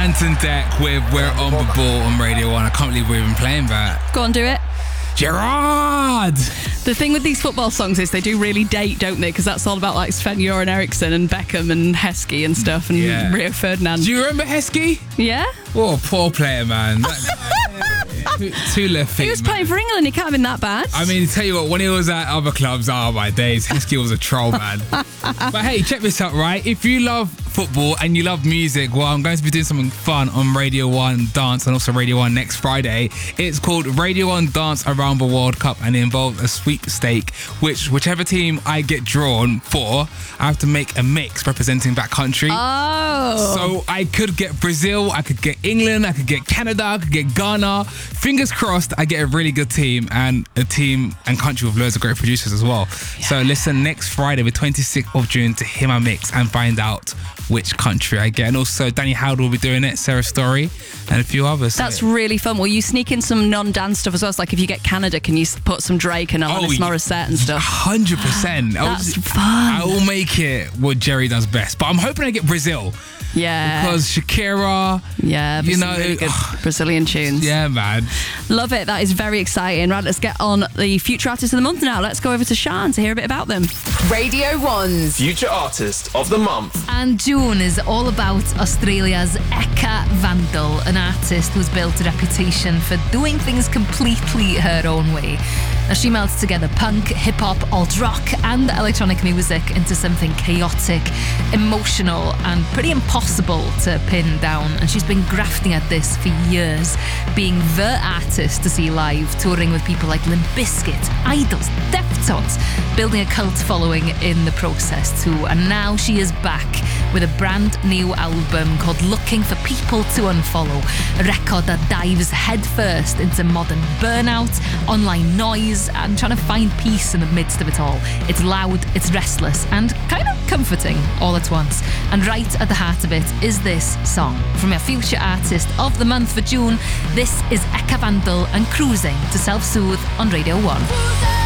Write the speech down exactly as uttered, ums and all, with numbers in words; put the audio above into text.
Anton Deck with We're on the Ball on Radio one. I can't believe we're even playing that. Go on, do it. Gerard! The thing with these football songs is they do really date, don't they? Because that's all about like Sven-Göran Eriksson and Beckham and Heskey and stuff and Yeah. Rio Ferdinand. Do you remember Heskey? Yeah? Oh, poor player, man. two, two left feet. He was man. playing for England. He can't have been that bad. I mean, tell you what, when he was at other clubs, oh my days, Heskey was a troll, man. But hey, check this out, right? If you love football and you love music, well, I'm going to be doing something fun on Radio one Dance and also Radio one next Friday. It's called Radio one Dance Around the World Cup and it involves a sweepstake, which whichever team I get drawn for, I have to make a mix representing that country. Oh. So I could get Brazil, I could get England, I could get Canada, I could get Ghana. Fingers crossed I get a really good team and a team and country with loads of great producers as well. Yeah. So listen next Friday, the twenty-sixth of June, to hear my mix and find out which country I get. And also Danny Howard will be doing it, Sarah Story, and a few others. That's so, really fun. Will you sneak in some non-dance stuff as well? So like if you get Canada, can you put some Drake and Alanis Oh, Morissette and stuff? one hundred percent. That's I'll, fun. I will make it what Jerry does best. But I'm hoping I get Brazil. Yeah. Because Shakira, yeah, you know, really good Brazilian tunes. Yeah, man. Love it. That is very exciting. Right, let's get on the Future Artist of the Month now. Let's go over to Sian to hear a bit about them. Radio one's Future Artist of the Month. And June is all about Australia's Eka Vandal, an artist who's built a reputation for doing things completely her own way. Now, she melts together punk, hip-hop, alt-rock and electronic music into something chaotic, emotional and pretty impossible to pin down. And she's been grafting at this for years, being the artist to see live, touring with people like Limp Bizkit, Idols, Deftones, building a cult following in the process too. And now she is back with a brand new album called Looking for People to Unfollow, a record that dives headfirst into modern burnout, online noise, and trying to find peace in the midst of it all. It's loud, it's restless, and kind of comforting all at once. And right at the heart of it is this song. From our Future Artist of the Month for June, this is Eka Vandal and Cruising to Self-Soothe on Radio one.